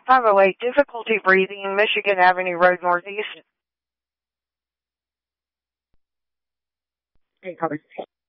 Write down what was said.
508, difficulty breathing, Michigan Avenue Road Northeast. Hey, copy.